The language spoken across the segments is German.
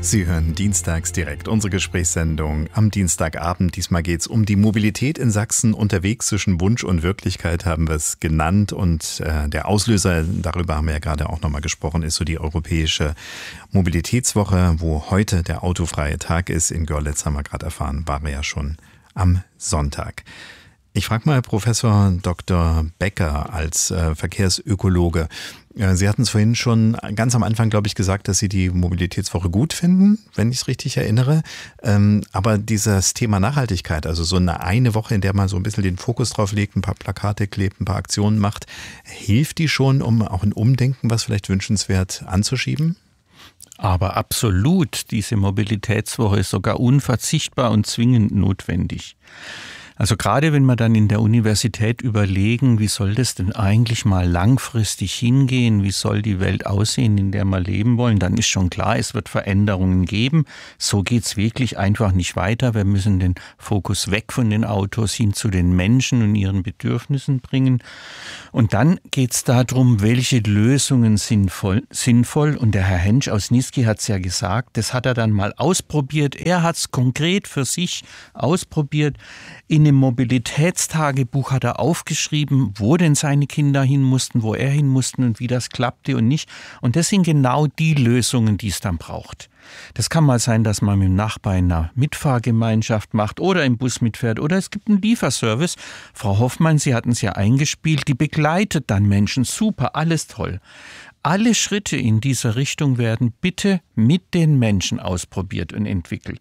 Sie hören dienstags direkt unsere Gesprächssendung am Dienstagabend. Diesmal geht es um die Mobilität in Sachsen. Unterwegs zwischen Wunsch und Wirklichkeit haben wir es genannt. Und der Auslöser, darüber haben wir ja gerade auch nochmal gesprochen, ist so die Europäische Mobilitätswoche, wo heute der autofreie Tag ist. In Görlitz haben wir gerade erfahren, war er ja schon am Sonntag. Ich frage mal Professor Dr. Becker als Verkehrsökologe. Sie hatten es vorhin schon ganz am Anfang, glaube ich, gesagt, dass Sie die Mobilitätswoche gut finden, wenn ich es richtig erinnere. Aber dieses Thema Nachhaltigkeit, also so eine Woche, in der man so ein bisschen den Fokus drauf legt, ein paar Plakate klebt, ein paar Aktionen macht, hilft die schon, um auch ein Umdenken, was vielleicht wünschenswert, anzuschieben? Aber absolut, diese Mobilitätswoche ist sogar unverzichtbar und zwingend notwendig. Also gerade wenn wir dann in der Universität überlegen, wie soll das denn eigentlich mal langfristig hingehen, wie soll die Welt aussehen, in der wir leben wollen, dann ist schon klar, es wird Veränderungen geben. So geht's wirklich einfach nicht weiter. Wir müssen den Fokus weg von den Autos hin zu den Menschen und ihren Bedürfnissen bringen. Und dann geht's darum, welche Lösungen sinnvoll. Und der Herr Hentsch aus Niesky hat's ja gesagt, das hat er dann mal ausprobiert. Er hat's konkret für sich ausprobiert. In dem Mobilitätstagebuch hat er aufgeschrieben, wo denn seine Kinder hin mussten, wo er hin musste und wie das klappte und nicht. Und das sind genau die Lösungen, die es dann braucht. Das kann mal sein, dass man mit dem Nachbarn in einer Mitfahrgemeinschaft macht oder im Bus mitfährt oder es gibt einen Lieferservice. Frau Hoffmann, Sie hatten es ja eingespielt, die begleitet dann Menschen. Super, alles toll. Alle Schritte in dieser Richtung werden bitte mit den Menschen ausprobiert und entwickelt.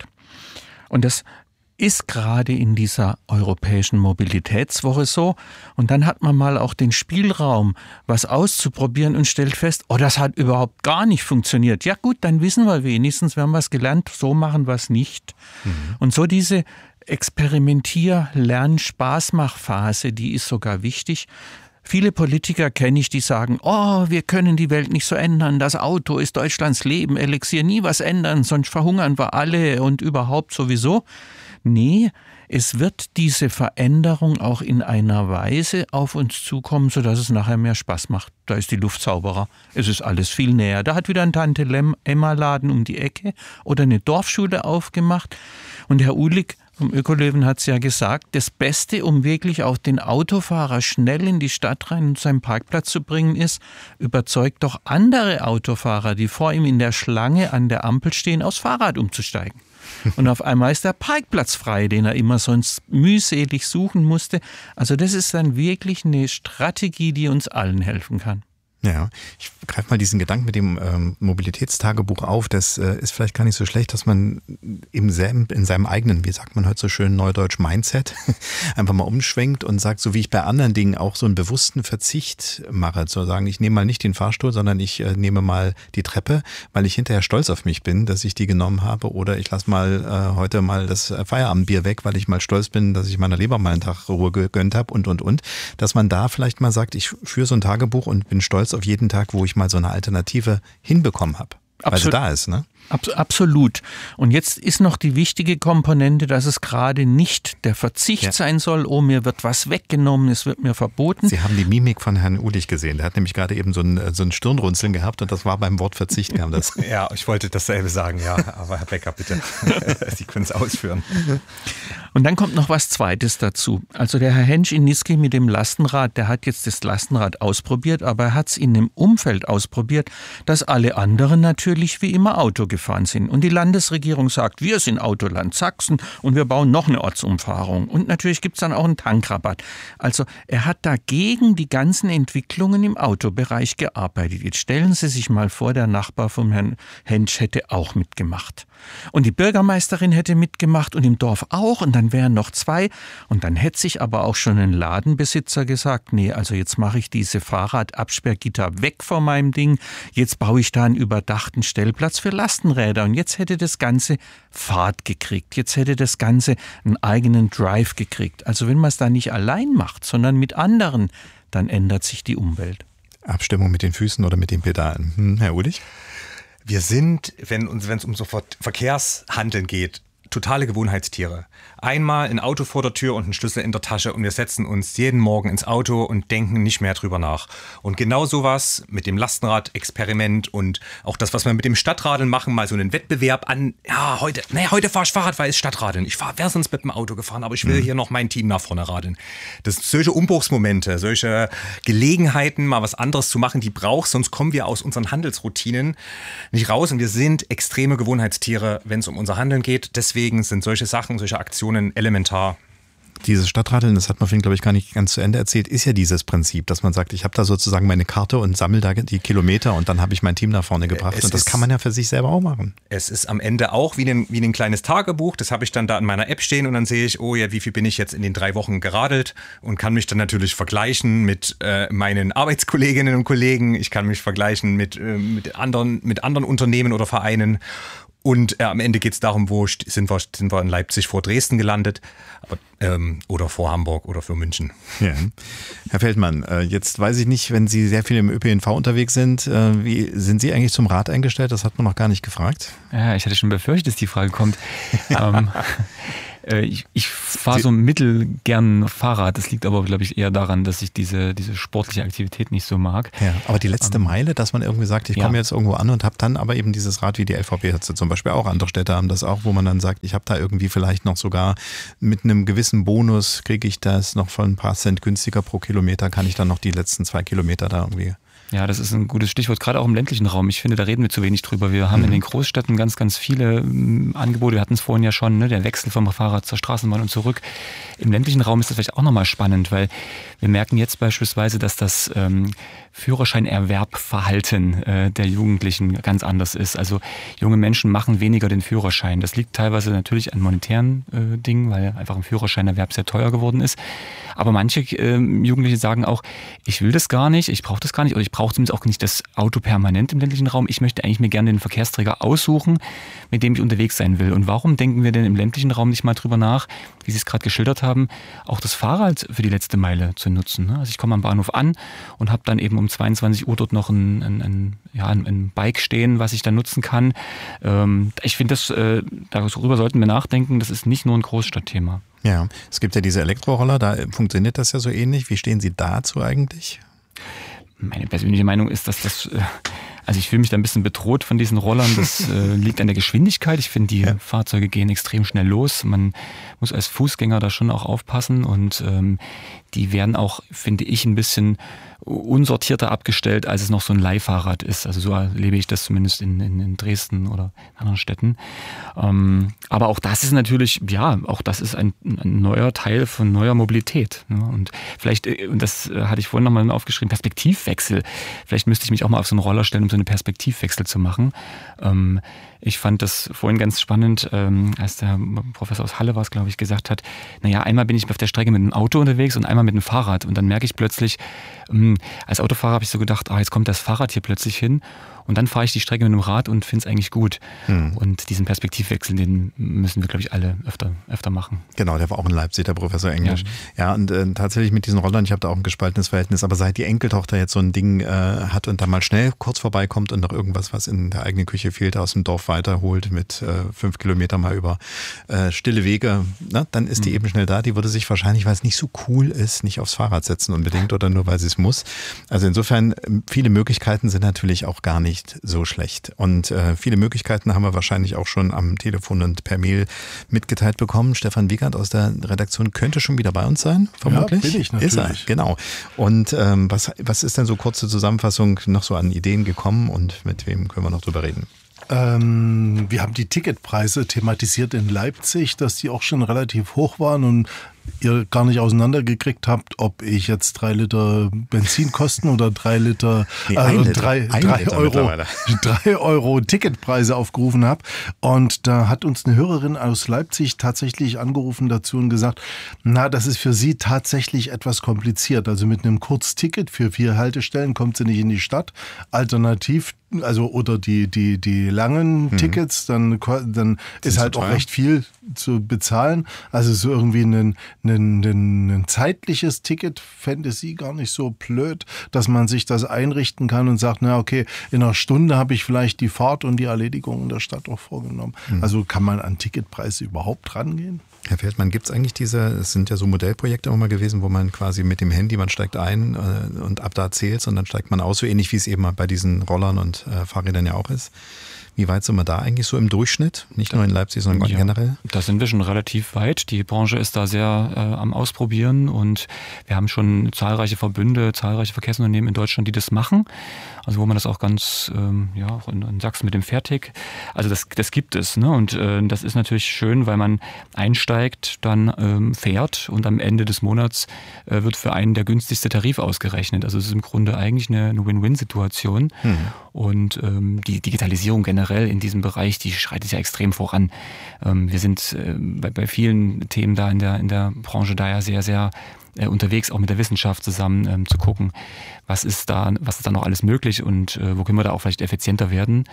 Und das ist gerade in dieser Europäischen Mobilitätswoche so. Und dann hat man mal auch den Spielraum, was auszuprobieren und stellt fest, oh, das hat überhaupt gar nicht funktioniert. Ja gut, dann wissen wir wenigstens, wir haben was gelernt, so machen wir es nicht. Und so diese Experimentier-Lern-Spaßmach-Phase, die ist sogar wichtig. Viele Politiker kenne ich, die sagen, oh, wir können die Welt nicht so ändern, das Auto ist Deutschlands Leben, Elixier, nie was ändern, sonst verhungern wir alle und überhaupt sowieso. Nee, es wird diese Veränderung auch in einer Weise auf uns zukommen, sodass es nachher mehr Spaß macht. Da ist die Luft sauberer, es ist alles viel näher. Da hat wieder ein Tante-Emma-Laden um die Ecke oder eine Dorfschule aufgemacht. Und Herr Uhlig vom Ökolöwen hat es ja gesagt, das Beste, um wirklich auch den Autofahrer schnell in die Stadt rein und seinen Parkplatz zu bringen, ist, überzeugt doch andere Autofahrer, die vor ihm in der Schlange an der Ampel stehen, aufs Fahrrad umzusteigen. Und auf einmal ist der Parkplatz frei, den er immer sonst mühselig suchen musste. Also das ist dann wirklich eine Strategie, die uns allen helfen kann. Ja, ich greife mal diesen Gedanken mit dem Mobilitätstagebuch auf. Das ist vielleicht gar nicht so schlecht, dass man in seinem eigenen, wie sagt man heute so schön neudeutsch, Mindset einfach mal umschwenkt und sagt, so wie ich bei anderen Dingen auch so einen bewussten Verzicht mache, zu sagen, ich nehme mal nicht den Fahrstuhl, sondern ich nehme mal die Treppe, weil ich hinterher stolz auf mich bin, dass ich die genommen habe, oder ich lasse mal heute mal das Feierabendbier weg, weil ich mal stolz bin, dass ich meiner Leber mal einen Tag Ruhe gegönnt habe und. Dass man da vielleicht mal sagt, ich führe so ein Tagebuch und bin stolz auf jeden Tag, wo ich mal so eine Alternative hinbekommen habe. Weil sie da ist, ne? Absolut. Und jetzt ist noch die wichtige Komponente, dass es gerade nicht der Verzicht sein soll, oh, mir wird was weggenommen, es wird mir verboten. Sie haben die Mimik von Herrn Uhlig gesehen. Der hat nämlich gerade eben so ein Stirnrunzeln gehabt und das war beim Wort Verzicht, kam das. Ja, ich wollte dasselbe sagen, ja. Aber Herr Becker, bitte, Sie können es ausführen. Und dann kommt noch was Zweites dazu. Also der Herr Hentsch in Niesky mit dem Lastenrad, der hat jetzt das Lastenrad ausprobiert, aber er hat es in einem Umfeld ausprobiert, dass alle anderen natürlich wie immer Auto gefahren sind. Und die Landesregierung sagt, wir sind Autoland Sachsen und wir bauen noch eine Ortsumfahrung. Und natürlich gibt es dann auch einen Tankrabatt. Also er hat dagegen die ganzen Entwicklungen im Autobereich gearbeitet. Jetzt stellen Sie sich mal vor, der Nachbar vom Herrn Hentsch hätte auch mitgemacht. Und die Bürgermeisterin hätte mitgemacht und im Dorf auch. Und dann wären noch zwei. Und dann hätte sich aber auch schon ein Ladenbesitzer gesagt, nee, also jetzt mache ich diese Fahrradabsperrgitter weg von meinem Ding. Jetzt baue ich da einen überdachten Stellplatz für Lastenräder. Und jetzt hätte das Ganze Fahrt gekriegt. Jetzt hätte das Ganze einen eigenen Drive gekriegt. Also wenn man es da nicht allein macht, sondern mit anderen, dann ändert sich die Umwelt. Abstimmung mit den Füßen oder mit den Pedalen. Herr Uhlig? Wir sind, wenn es um so Verkehrshandeln geht, totale Gewohnheitstiere. Einmal ein Auto vor der Tür und einen Schlüssel in der Tasche und wir setzen uns jeden Morgen ins Auto und denken nicht mehr drüber nach. Und genau sowas mit dem Lastenrad-Experiment und auch das, was wir mit dem Stadtradeln machen, mal so einen Wettbewerb an, ja, heute fahre ich Fahrrad, weil es Stadtradeln. Ich wäre sonst mit dem Auto gefahren, aber ich will hier noch mein Team nach vorne radeln. Das sind solche Umbruchsmomente, solche Gelegenheiten, mal was anderes zu machen, die braucht, sonst kommen wir aus unseren Handelsroutinen nicht raus und wir sind extreme Gewohnheitstiere, wenn es um unser Handeln geht. Deswegen sind solche Sachen, solche Aktionen elementar. Dieses Stadtradeln, das hat man, glaube ich, gar nicht ganz zu Ende erzählt, ist ja dieses Prinzip, dass man sagt, ich habe da sozusagen meine Karte und sammle da die Kilometer und dann habe ich mein Team nach vorne gebracht. Und das kann man ja für sich selber auch machen. Es ist am Ende auch wie ein kleines Tagebuch. Das habe ich dann da in meiner App stehen und dann sehe ich, oh ja, wie viel bin ich jetzt in den 3 Wochen geradelt und kann mich dann natürlich vergleichen mit meinen Arbeitskolleginnen und Kollegen. Ich kann mich vergleichen mit anderen Unternehmen oder Vereinen. Und am Ende geht es darum, wo sind wir in Leipzig vor Dresden gelandet oder vor Hamburg oder für München. Ja. Herr Feldmann, jetzt weiß ich nicht, wenn Sie sehr viel im ÖPNV unterwegs sind, wie sind Sie eigentlich zum Rad eingestellt? Das hat man noch gar nicht gefragt. Ja, ich hatte schon befürchtet, dass die Frage kommt. Ich fahre so mittelgern Fahrrad. Das liegt aber, glaube ich, eher daran, dass ich diese sportliche Aktivität nicht so mag. Ja, aber die letzte Meile, dass man irgendwie sagt, ich komme jetzt irgendwo an und habe dann aber eben dieses Rad, wie die LVB hat zum Beispiel auch, andere Städte haben das auch, wo man dann sagt, ich habe da irgendwie vielleicht noch sogar mit einem gewissen Bonus, kriege ich das noch von ein paar Cent günstiger pro Kilometer, kann ich dann noch die letzten 2 Kilometer da irgendwie... Ja, das ist ein gutes Stichwort, gerade auch im ländlichen Raum. Ich finde, da reden wir zu wenig drüber. Wir haben in den Großstädten ganz, ganz viele Angebote. Wir hatten es vorhin ja schon, ne, der Wechsel vom Fahrrad zur Straßenbahn und zurück. Im ländlichen Raum ist das vielleicht auch nochmal spannend, weil wir merken jetzt beispielsweise, dass das Führerscheinerwerbverhalten der Jugendlichen ganz anders ist. Also junge Menschen machen weniger den Führerschein. Das liegt teilweise natürlich an monetären Dingen, weil einfach ein Führerscheinerwerb sehr teuer geworden ist. Aber manche Jugendliche sagen auch, ich will das gar nicht, ich brauche das gar nicht oder ich brauche zumindest auch nicht das Auto permanent im ländlichen Raum. Ich möchte eigentlich mir gerne den Verkehrsträger aussuchen, mit dem ich unterwegs sein will. Und warum denken wir denn im ländlichen Raum nicht mal drüber nach, wie Sie es gerade geschildert haben, auch das Fahrrad für die letzte Meile zu nutzen? Also ich komme am Bahnhof an und habe dann eben um 22 Uhr dort noch ein Bike stehen, was ich dann nutzen kann. Ich finde, darüber sollten wir nachdenken. Das ist nicht nur ein Großstadtthema. Ja, es gibt ja diese Elektroroller, da funktioniert das ja so ähnlich. Wie stehen Sie dazu eigentlich? Meine persönliche Meinung ist, dass also ich fühle mich da ein bisschen bedroht von diesen Rollern. Das liegt an der Geschwindigkeit. Ich finde, die Fahrzeuge gehen extrem schnell los. Man muss als Fußgänger da schon auch aufpassen und die werden auch, finde ich, ein bisschen unsortierter abgestellt, als es noch so ein Leihfahrrad ist. Also so erlebe ich das zumindest in Dresden oder in anderen Städten. Aber auch das ist natürlich, auch das ist ein neuer Teil von neuer Mobilität. Und vielleicht, und das hatte ich vorhin nochmal aufgeschrieben, Perspektivwechsel. Vielleicht müsste ich mich auch mal auf so einen Roller stellen, um so einen Perspektivwechsel zu machen. Ich fand das vorhin ganz spannend, als der Professor aus Halle war es, glaube ich, gesagt hat, einmal bin ich auf der Strecke mit dem Auto unterwegs und einmal mit dem Fahrrad. Und dann merke ich plötzlich, als Autofahrer habe ich so gedacht, jetzt kommt das Fahrrad hier plötzlich hin. Und dann fahre ich die Strecke mit dem Rad und finde es eigentlich gut. Und diesen Perspektivwechsel, den müssen wir, glaube ich, alle öfter machen. Genau, der war auch in Leipzig, der Professor Englisch. Ja, und tatsächlich mit diesen Rollern, ich habe da auch ein gespaltenes Verhältnis, aber seit die Enkeltochter jetzt so ein Ding hat und da mal schnell kurz vorbeikommt und noch irgendwas, was in der eigenen Küche fehlt, aus dem Dorf weiterholt mit 5 Kilometer mal über stille Wege, dann ist die eben schnell da. Die würde sich wahrscheinlich, weil es nicht so cool ist, nicht aufs Fahrrad setzen unbedingt oder nur, weil sie es muss. Also insofern, viele Möglichkeiten sind natürlich auch gar nicht so schlecht. Und viele Möglichkeiten haben wir wahrscheinlich auch schon am Telefon und per Mail mitgeteilt bekommen. Stefan Wiegand aus der Redaktion könnte schon wieder bei uns sein, vermutlich. Ja, bin ich natürlich. Ist er, genau. Und was ist denn so kurze Zusammenfassung noch so an Ideen gekommen und mit wem können wir noch drüber reden? Wir haben die Ticketpreise thematisiert in Leipzig, dass die auch schon relativ hoch waren und ihr gar nicht auseinandergekriegt habt, ob ich jetzt 3 Liter Benzin kosten oder 3 Liter, 3 Euro Ticketpreise aufgerufen habe. Und da hat uns eine Hörerin aus Leipzig tatsächlich angerufen dazu und gesagt, das ist für sie tatsächlich etwas kompliziert. Also mit einem Kurzticket für 4 Haltestellen kommt sie nicht in die Stadt. Alternativ, oder die langen Tickets, dann ist halt auch recht viel zu bezahlen. Also so irgendwie einen ein zeitliches Ticket fände sie gar nicht so blöd, dass man sich das einrichten kann und sagt, na okay, in einer Stunde habe ich vielleicht die Fahrt und die Erledigung in der Stadt auch vorgenommen. Also kann man an Ticketpreise überhaupt rangehen? Herr Feldmann, gibt es eigentlich es sind ja so Modellprojekte auch mal gewesen, wo man quasi mit dem Handy, man steigt ein und ab da zählt und dann steigt man aus, so ähnlich wie es eben bei diesen Rollern und Fahrrädern ja auch ist. Wie weit sind wir da eigentlich so im Durchschnitt? Nicht nur in Leipzig, sondern generell? Da sind wir schon relativ weit. Die Branche ist da sehr am Ausprobieren und wir haben schon zahlreiche Verbünde, zahlreiche Verkehrsunternehmen in Deutschland, die das machen. Also wo man das auch ganz, auch in Sachsen mit dem Fertig. Also das gibt es. Ne? Und das ist natürlich schön, weil man einsteigt, dann fährt und am Ende des Monats wird für einen der günstigste Tarif ausgerechnet. Also es ist im Grunde eigentlich eine Win-Win-Situation. Und die Digitalisierung generell in diesem Bereich, die schreitet ja extrem voran. Wir sind bei vielen Themen da in der Branche da ja sehr, sehr unterwegs, auch mit der Wissenschaft zusammen zu gucken, was ist da noch alles möglich und wo können wir da auch vielleicht effizienter werden.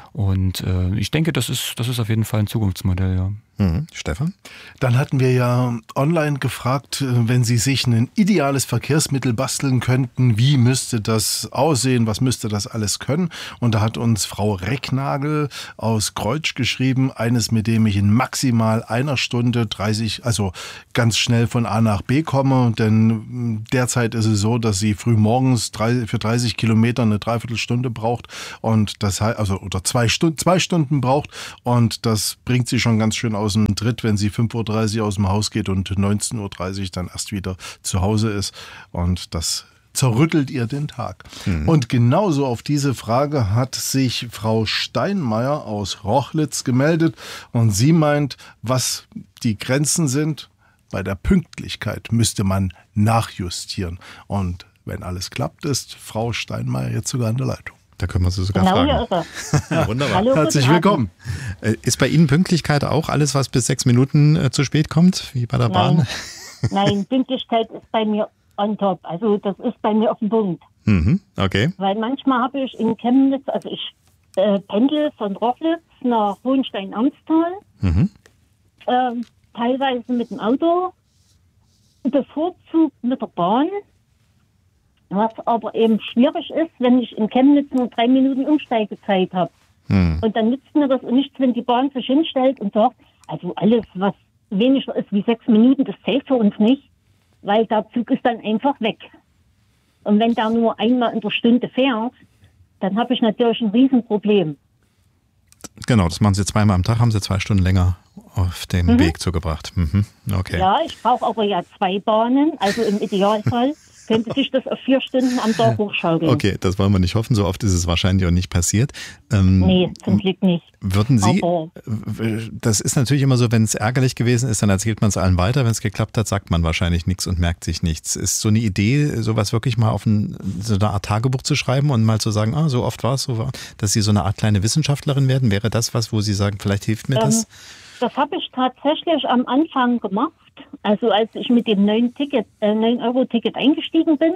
Und ich denke, das ist auf jeden Fall ein Zukunftsmodell, ja. Stefan? Dann hatten wir ja online gefragt, wenn Sie sich ein ideales Verkehrsmittel basteln könnten, wie müsste das aussehen, was müsste das alles können? Und da hat uns Frau Recknagel aus Kreutsch geschrieben, eines, mit dem ich in maximal einer Stunde 30, also ganz schnell von A nach B komme, denn derzeit ist es so, dass sie früh morgens für 30 Kilometer eine Dreiviertelstunde braucht und das heißt, also oder 2 Stunden braucht und das bringt sie schon ganz schön aus dem Tritt, wenn sie 5.30 Uhr aus dem Haus geht und 19.30 Uhr dann erst wieder zu Hause ist. Und das zerrüttelt ihr den Tag. Und genauso auf diese Frage hat sich Frau Steinmeier aus Rochlitz gemeldet. Und sie meint, was die Grenzen sind, bei der Pünktlichkeit müsste man nachjustieren. Und wenn alles klappt, ist Frau Steinmeier jetzt sogar an der Leitung. Da können wir Sie sogar fragen. Ja, wunderbar. Hallo, herzlich willkommen. Ist bei Ihnen Pünktlichkeit auch alles, was bis 6 Minuten zu spät kommt, wie bei der Bahn? Nein, Pünktlichkeit ist bei mir on top. Also das ist bei mir auf dem Punkt. Okay. Weil manchmal habe ich in Chemnitz, also ich pendel von Rochlitz nach Hohenstein-Ernsthal, teilweise mit dem Auto, bevorzugt mit der Bahn. Was aber eben schwierig ist, wenn ich in Chemnitz nur 3 Minuten Umsteigezeit habe. Und dann nützt mir das nichts, wenn die Bahn sich hinstellt und sagt, also alles, was weniger ist wie 6 Minuten, das zählt für uns nicht, weil der Zug ist dann einfach weg. Und wenn der nur einmal in der Stunde fährt, dann habe ich natürlich ein Riesenproblem. Genau, das machen Sie zweimal am Tag, haben Sie 2 Stunden länger auf den Weg zugebracht. Okay. Ja, ich brauche aber ja 2 Bahnen, also im Idealfall könnte sich das auf 4 Stunden am Tag hochschaukeln. Okay, das wollen wir nicht hoffen. So oft ist es wahrscheinlich auch nicht passiert. Nee, zum Glück nicht. Würden Sie, das ist natürlich immer so, wenn es ärgerlich gewesen ist, dann erzählt man es allen weiter. Wenn es geklappt hat, sagt man wahrscheinlich nichts und merkt sich nichts. Ist so eine Idee, sowas wirklich mal auf so eine Art Tagebuch zu schreiben und mal zu sagen, so oft war es, so war, dass Sie so eine Art kleine Wissenschaftlerin werden? Wäre das was, wo Sie sagen, vielleicht hilft mir das? Das habe ich tatsächlich am Anfang gemacht. Also als ich mit dem 9-Euro-Ticket eingestiegen bin,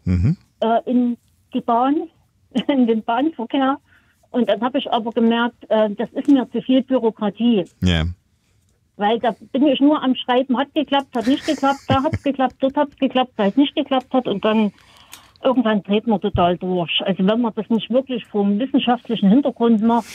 in die Bahn, in den Bahnverkehr. Und dann habe ich aber gemerkt, das ist mir zu viel Bürokratie. Yeah. Weil da bin ich nur am Schreiben, hat geklappt, hat nicht geklappt, da hat es geklappt, dort hat es geklappt, weil es nicht geklappt hat. Und dann irgendwann dreht man total durch. Also wenn man das nicht wirklich vom wissenschaftlichen Hintergrund macht,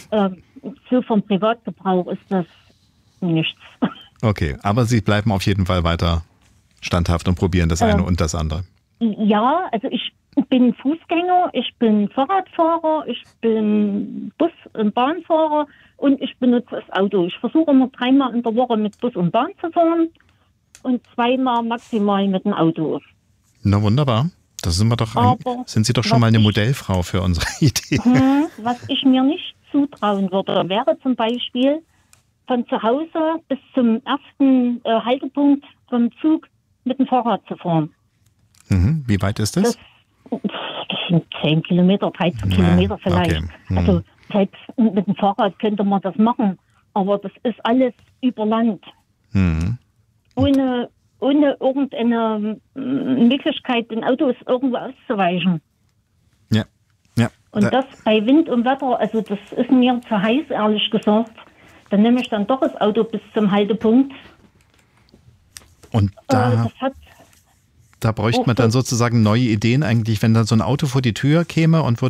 so vom Privatgebrauch ist das nichts. Okay, aber Sie bleiben auf jeden Fall weiter standhaft und probieren das eine und das andere. Ja, also ich bin Fußgänger, ich bin Fahrradfahrer, ich bin Bus- und Bahnfahrer und ich benutze das Auto. Ich versuche immer 3-mal in der Woche mit Bus und Bahn zu fahren und 2-mal maximal mit dem Auto. Na wunderbar. Das sind Sie doch schon mal eine Modellfrau für unsere Idee. Was ich mir nicht zutrauen würde, wäre zum Beispiel von zu Hause bis zum ersten Haltepunkt vom Zug mit dem Fahrrad zu fahren. Wie weit ist das? Das sind 10 Kilometer, 13 Kilometer vielleicht. Okay. Also selbst mit dem Fahrrad könnte man das machen, aber das ist alles über Land. Ohne irgendeine Möglichkeit, den Autos irgendwo auszuweichen. Ja. Und das bei Wind und Wetter, also das ist mir zu heiß, ehrlich gesagt. Dann nehme ich dann doch das Auto bis zum Haltepunkt. Und da bräuchte man dann sozusagen neue Ideen eigentlich, wenn dann so ein Auto vor die Tür käme und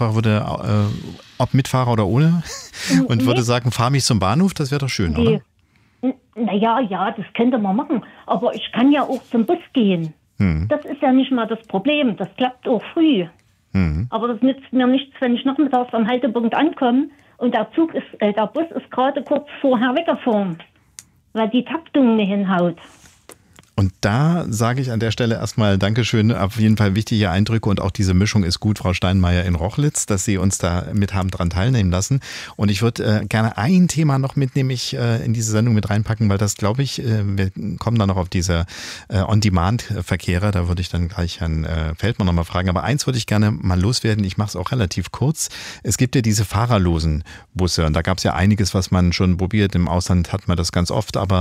ob mit Fahrer oder ohne, und würde sagen, fahr mich zum Bahnhof, das wäre doch schön, oder? Naja, das könnte man machen. Aber ich kann ja auch zum Bus gehen. Das ist ja nicht mal das Problem. Das klappt auch früh. Aber das nützt mir nichts, wenn ich nachmittags am Haltepunkt ankomme und der Bus ist gerade kurz vorher weggefahren, weil die Taktung nicht hinhaut. Und da sage ich an der Stelle erstmal Dankeschön, auf jeden Fall wichtige Eindrücke, und auch diese Mischung ist gut, Frau Steinmeier in Rochlitz, dass Sie uns da mit haben dran teilnehmen lassen. Und ich würde gerne ein Thema noch in diese Sendung mit reinpacken, weil das, glaube ich, wir kommen dann noch auf diese On-Demand-Verkehre, da würde ich dann gleich Herrn Feldmann nochmal fragen. Aber eins würde ich gerne mal loswerden, ich mache es auch relativ kurz. Es gibt ja diese fahrerlosen Busse, und da gab es ja einiges, was man schon probiert. Im Ausland hat man das ganz oft, aber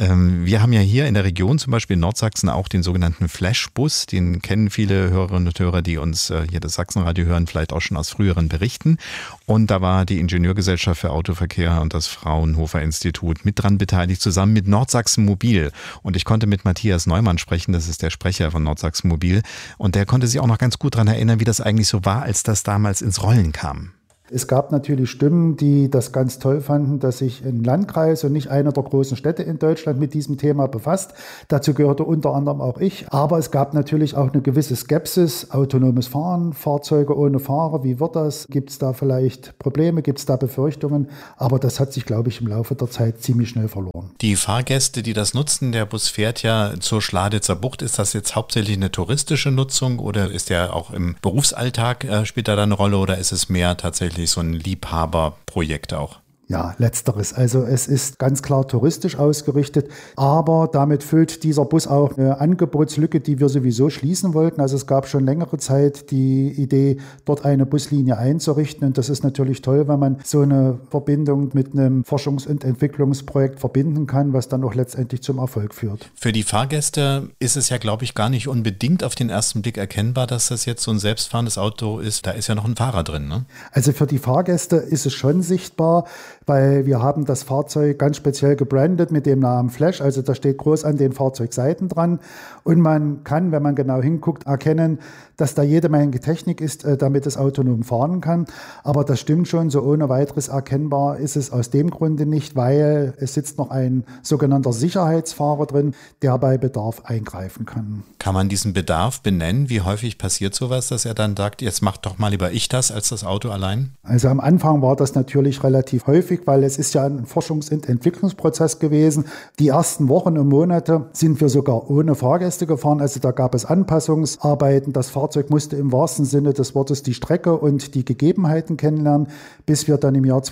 wir haben ja hier in der Region zum Beispiel in Nordsachsen auch den sogenannten Flashbus. Den kennen viele Hörerinnen und Hörer, die uns hier das Sachsenradio hören, vielleicht auch schon aus früheren Berichten. Und da war die Ingenieurgesellschaft für Autoverkehr und das Fraunhofer Institut mit dran beteiligt, zusammen mit Nordsachsen Mobil. Und ich konnte mit Matthias Neumann sprechen, das ist der Sprecher von Nordsachsen Mobil. Und der konnte sich auch noch ganz gut daran erinnern, wie das eigentlich so war, als das damals ins Rollen kam. Es gab natürlich Stimmen, die das ganz toll fanden, dass sich ein Landkreis und nicht eine der großen Städte in Deutschland mit diesem Thema befasst. Dazu gehörte unter anderem auch ich. Aber es gab natürlich auch eine gewisse Skepsis. Autonomes Fahren, Fahrzeuge ohne Fahrer, wie wird das? Gibt es da vielleicht Probleme? Gibt es da Befürchtungen? Aber das hat sich, glaube ich, im Laufe der Zeit ziemlich schnell verloren. Die Fahrgäste, die das nutzen, der Bus fährt ja zur Schladitzer Bucht. Ist das jetzt hauptsächlich eine touristische Nutzung oder ist der auch im Berufsalltag, spielt da eine Rolle, oder ist es mehr tatsächlich so ein Liebhaberprojekt auch? Ja, letzteres. Also es ist ganz klar touristisch ausgerichtet, aber damit füllt dieser Bus auch eine Angebotslücke, die wir sowieso schließen wollten. Also es gab schon längere Zeit die Idee, dort eine Buslinie einzurichten, und das ist natürlich toll, wenn man so eine Verbindung mit einem Forschungs- und Entwicklungsprojekt verbinden kann, was dann auch letztendlich zum Erfolg führt. Für die Fahrgäste ist es ja, glaube ich, gar nicht unbedingt auf den ersten Blick erkennbar, dass das jetzt so ein selbstfahrendes Auto ist. Da ist ja noch ein Fahrer drin, ne? Also für die Fahrgäste ist es schon sichtbar, weil wir haben das Fahrzeug ganz speziell gebrandet mit dem Namen Flash, also da steht groß an den Fahrzeugseiten dran, und man kann, wenn man genau hinguckt, erkennen, dass da jede Menge Technik ist, damit es autonom fahren kann. Aber das stimmt schon, so ohne weiteres erkennbar ist es aus dem Grunde nicht, weil es sitzt noch ein sogenannter Sicherheitsfahrer drin, der bei Bedarf eingreifen kann. Kann man diesen Bedarf benennen? Wie häufig passiert sowas, dass er dann sagt, jetzt macht doch mal lieber ich das als das Auto allein? Also am Anfang war das natürlich relativ häufig, weil es ist ja ein Forschungs- und Entwicklungsprozess gewesen. Die ersten Wochen und Monate sind wir sogar ohne Fahrgäste gefahren. Also da gab es Anpassungsarbeiten. Das Fahrzeug musste im wahrsten Sinne des Wortes die Strecke und die Gegebenheiten kennenlernen, bis wir dann im Jahr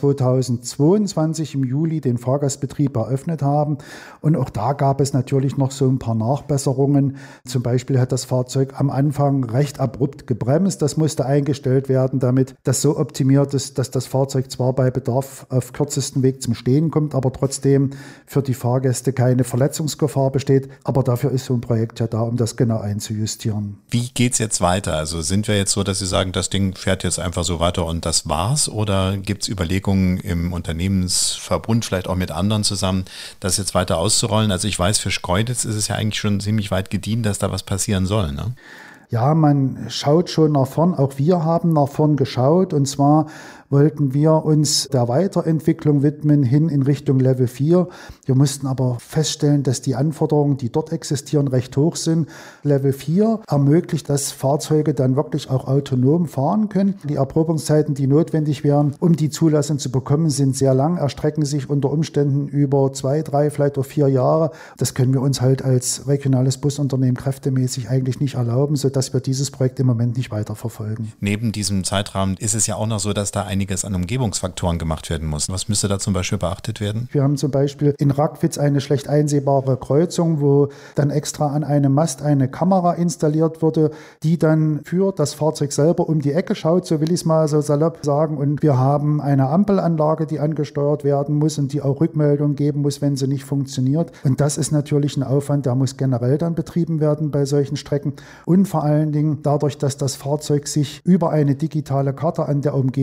2022 im Juli den Fahrgastbetrieb eröffnet haben. Und auch da gab es natürlich noch so ein paar Nachbesserungen. Zum Beispiel hat das Fahrzeug am Anfang recht abrupt gebremst. Das musste eingestellt werden, damit das so optimiert ist, dass das Fahrzeug zwar bei Bedarf auf kürzesten Weg zum Stehen kommt, aber trotzdem für die Fahrgäste keine Verletzungsgefahr besteht. Aber dafür ist so ein Projekt ja da, um das genau einzujustieren. Wie geht's jetzt weiter? Also sind wir jetzt so, dass Sie sagen, das Ding fährt jetzt einfach so weiter und das war's? Oder gibt's Überlegungen im Unternehmensverbund, vielleicht auch mit anderen zusammen, das jetzt weiter auszurollen? Also ich weiß, für Schkeuditz ist es ja eigentlich schon ziemlich weit gediehen, dass da was passieren soll, ne? Ja, man schaut schon nach vorn. Auch wir haben nach vorn geschaut, und zwar wollten wir uns der Weiterentwicklung widmen hin in Richtung Level 4. Wir mussten aber feststellen, dass die Anforderungen, die dort existieren, recht hoch sind. Level 4 ermöglicht, dass Fahrzeuge dann wirklich auch autonom fahren können. Die Erprobungszeiten, die notwendig wären, um die Zulassung zu bekommen, sind sehr lang, erstrecken sich unter Umständen über 2, 3, vielleicht auch 4 Jahre. Das können wir uns halt als regionales Busunternehmen kräftemäßig eigentlich nicht erlauben, sodass wir dieses Projekt im Moment nicht weiterverfolgen. Neben diesem Zeitrahmen ist es ja auch noch so, dass da einiges an Umgebungsfaktoren gemacht werden muss. Was müsste da zum Beispiel beachtet werden? Wir haben zum Beispiel in Rackwitz eine schlecht einsehbare Kreuzung, wo dann extra an einem Mast eine Kamera installiert wurde, die dann für das Fahrzeug selber um die Ecke schaut, so will ich es mal so salopp sagen. Und wir haben eine Ampelanlage, die angesteuert werden muss und die auch Rückmeldung geben muss, wenn sie nicht funktioniert. Und das ist natürlich ein Aufwand, der muss generell dann betrieben werden bei solchen Strecken. Und vor allen Dingen dadurch, dass das Fahrzeug sich über eine digitale Karte an der Umgebung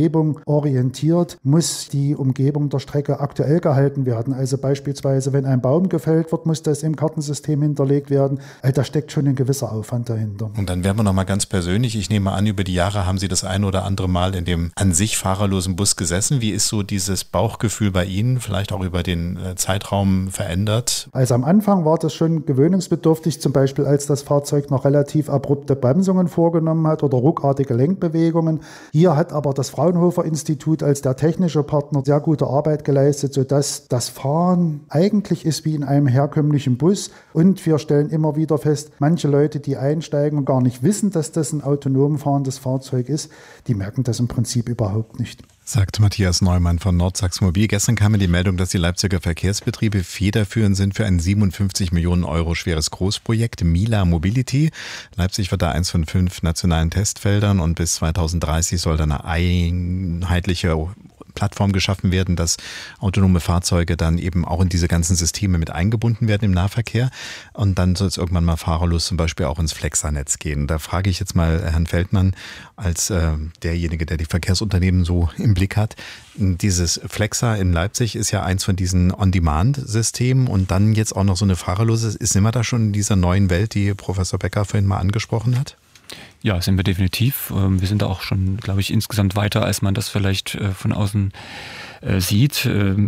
orientiert, muss die Umgebung der Strecke aktuell gehalten werden. Also beispielsweise, wenn ein Baum gefällt wird, muss das im Kartensystem hinterlegt werden. Also da steckt schon ein gewisser Aufwand dahinter. Und dann werden wir noch mal ganz persönlich. Ich nehme an, über die Jahre haben Sie das ein oder andere Mal in dem an sich fahrerlosen Bus gesessen. Wie ist so dieses Bauchgefühl bei Ihnen, vielleicht auch über den Zeitraum verändert? Also am Anfang war das schon gewöhnungsbedürftig, zum Beispiel als das Fahrzeug noch relativ abrupte Bremsungen vorgenommen hat oder ruckartige Lenkbewegungen. Hier hat aber das Fraunhofer Institut als der technische Partner sehr gute Arbeit geleistet, sodass das Fahren eigentlich ist wie in einem herkömmlichen Bus. Und wir stellen immer wieder fest, manche Leute, die einsteigen und gar nicht wissen, dass das ein autonom fahrendes Fahrzeug ist, die merken das im Prinzip überhaupt nicht. Sagt Matthias Neumann von Nordsachs Mobil. Gestern kam mir die Meldung, dass die Leipziger Verkehrsbetriebe federführend sind für ein 57 Millionen Euro schweres Großprojekt Mila Mobility. Leipzig wird da eins von 5 nationalen Testfeldern und bis 2030 soll dann eine einheitliche Plattform geschaffen werden, dass autonome Fahrzeuge dann eben auch in diese ganzen Systeme mit eingebunden werden im Nahverkehr. Und dann soll es irgendwann mal fahrerlos zum Beispiel auch ins Flexer-Netz gehen. Da frage ich jetzt mal Herrn Feldmann als derjenige, der die Verkehrsunternehmen so im Blick hat. Dieses Flexer in Leipzig ist ja eins von diesen On-Demand-Systemen und dann jetzt auch noch so eine fahrerlose. Sind wir da schon in dieser neuen Welt, die Professor Becker vorhin mal angesprochen hat? Ja, sind wir definitiv. Wir sind da auch schon, glaube ich, insgesamt weiter, als man das vielleicht von außen sieht.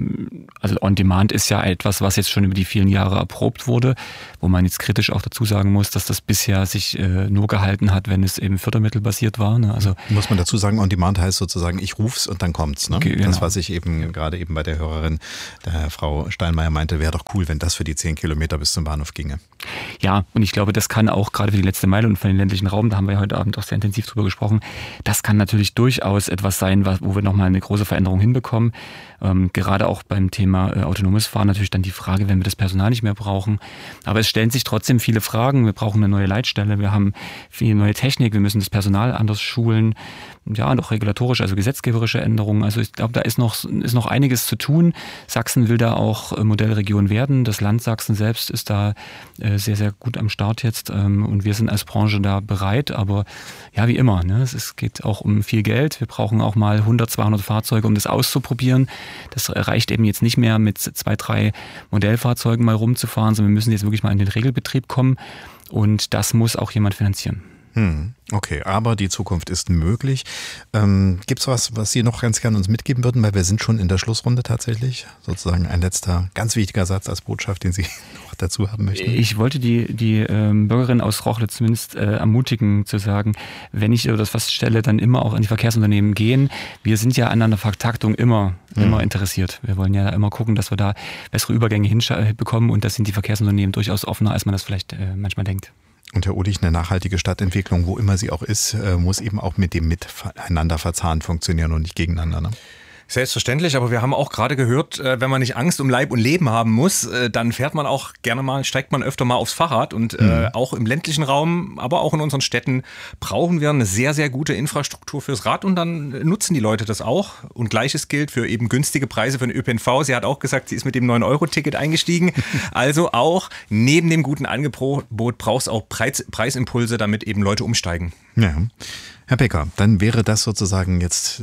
Also On-Demand ist ja etwas, was jetzt schon über die vielen Jahre erprobt wurde, wo man jetzt kritisch auch dazu sagen muss, dass das bisher sich nur gehalten hat, wenn es eben fördermittelbasiert war. Ne? Also muss man dazu sagen, On-Demand heißt sozusagen, ich ruf's und dann kommt's. Ne? Genau. Das, was ich eben gerade eben bei der Hörerin, der Frau Steinmeier meinte, wäre doch cool, wenn das für die 10 Kilometer bis zum Bahnhof ginge. Ja, und ich glaube, das kann auch gerade für die letzte Meile und für den ländlichen Raum, da haben wir ja heute Abend auch sehr intensiv drüber gesprochen, das kann natürlich durchaus etwas sein, wo wir nochmal eine große Veränderung hinbekommen. Gerade auch beim Thema autonomes Fahren natürlich dann die Frage, wenn wir das Personal nicht mehr brauchen. Aber es stellen sich trotzdem viele Fragen. Wir brauchen eine neue Leitstelle, wir haben viel neue Technik, wir müssen das Personal anders schulen. Ja, und auch regulatorische, also gesetzgeberische Änderungen. Also ich glaube, da ist noch einiges zu tun. Sachsen will da auch Modellregion werden. Das Land Sachsen selbst ist da sehr, sehr gut am Start jetzt. Und wir sind als Branche da bereit. Aber ja, wie immer, ne? Es geht auch um viel Geld. Wir brauchen auch mal 100, 200 Fahrzeuge, um das auszuprobieren. Das reicht eben jetzt nicht mehr, mit 2, 3 Modellfahrzeugen mal rumzufahren, sondern wir müssen jetzt wirklich mal in den Regelbetrieb kommen. Und das muss auch jemand finanzieren. Okay, aber die Zukunft ist möglich. Gibt es was Sie noch ganz gerne uns mitgeben würden, weil wir sind schon in der Schlussrunde tatsächlich? Sozusagen ein letzter, ganz wichtiger Satz als Botschaft, den Sie noch dazu haben möchten. Ich wollte die Bürgerin aus Rochle zumindest ermutigen zu sagen, wenn ich das feststelle, dann immer auch in die Verkehrsunternehmen gehen. Wir sind ja an einer Vertaktung immer interessiert. Wir wollen ja immer gucken, dass wir da bessere Übergänge hinbekommen und das sind die Verkehrsunternehmen durchaus offener, als man das vielleicht manchmal denkt. Und Herr Ulich, eine nachhaltige Stadtentwicklung, wo immer sie auch ist, muss eben auch mit dem miteinander verzahnt funktionieren und nicht gegeneinander. Ne? Selbstverständlich, aber wir haben auch gerade gehört, wenn man nicht Angst um Leib und Leben haben muss, dann fährt man auch gerne mal, steigt man öfter mal aufs Fahrrad und auch im ländlichen Raum, aber auch in unseren Städten brauchen wir eine sehr, sehr gute Infrastruktur fürs Rad und dann nutzen die Leute das auch und Gleiches gilt für eben günstige Preise für den ÖPNV. Sie hat auch gesagt, sie ist mit dem 9-Euro-Ticket eingestiegen, also auch neben dem guten Angebot braucht es auch Preisimpulse, damit eben Leute umsteigen. Ja. Herr Becker, dann wäre das sozusagen jetzt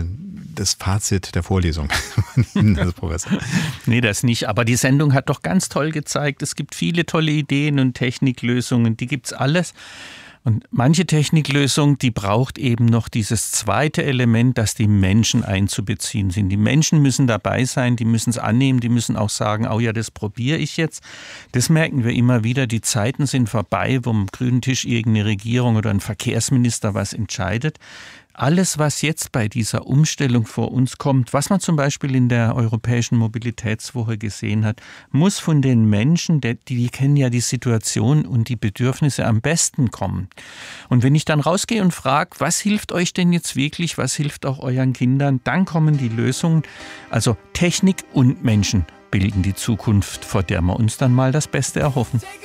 das Fazit der Vorlesung von Ihnen als Professor. Nee, das nicht. Aber die Sendung hat doch ganz toll gezeigt, es gibt viele tolle Ideen und Techniklösungen, die gibt's alles. Und manche Techniklösung, die braucht eben noch dieses zweite Element, dass die Menschen einzubeziehen sind. Die Menschen müssen dabei sein, die müssen es annehmen, die müssen auch sagen, oh ja, das probiere ich jetzt. Das merken wir immer wieder, die Zeiten sind vorbei, wo am grünen Tisch irgendeine Regierung oder ein Verkehrsminister was entscheidet. Alles, was jetzt bei dieser Umstellung vor uns kommt, was man zum Beispiel in der Europäischen Mobilitätswoche gesehen hat, muss von den Menschen, die kennen ja die Situation und die Bedürfnisse am besten kommen. Und wenn ich dann rausgehe und frage, was hilft euch denn jetzt wirklich, was hilft auch euren Kindern, dann kommen die Lösungen. Also Technik und Menschen bilden die Zukunft, vor der wir uns dann mal das Beste erhoffen.